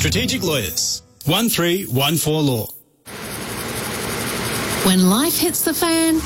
Strategic Lawyers, 1314 Law. When life hits the fan,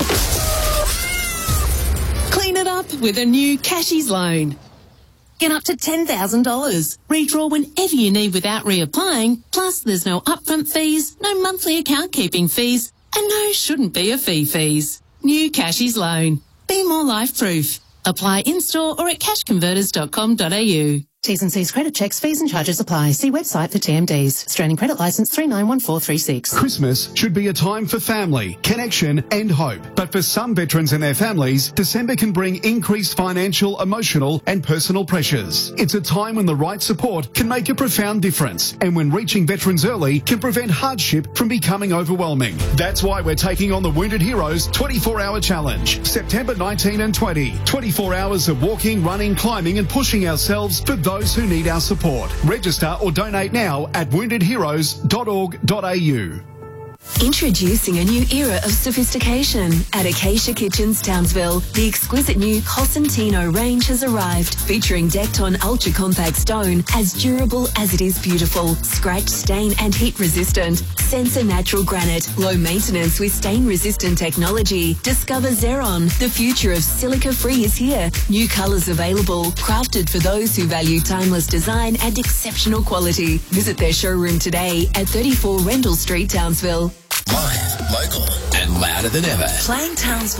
clean it up with a new Cashies loan. Get up to $10,000. Redraw whenever you need without reapplying. Plus, there's no upfront fees, no monthly account keeping fees, and no shouldn't be a fees. New Cashies loan. Be more life proof. Apply in-store or at cashconverters.com.au. T's and C's credit checks, fees and charges apply. See website for TMDs. Australian Credit Licence 391436. Christmas should be a time for family, connection and hope. But for some veterans and their families, December can bring increased financial, emotional and personal pressures. It's a time when the right support can make a profound difference, and when reaching veterans early can prevent hardship from becoming overwhelming. That's why we're taking on the Wounded Heroes 24-hour challenge. September 19 and 20. 24 hours of walking, running, climbing and pushing ourselves for those who need our support. Register or donate now at woundedheroes.org.au. Introducing a new era of sophistication. At Acacia Kitchens, Townsville, the exquisite new Cosentino range has arrived, featuring decked-on ultra-compact stone, as durable as it is beautiful, scratch, stain and heat-resistant. Sensor natural granite, low maintenance with stain-resistant technology. Discover Xeron. The future of silica-free is here. New colours available, crafted for those who value timeless design and exceptional quality. Visit their showroom today at 34 Rendell Street, Townsville. Live, local, and louder than ever. Playing Townsville.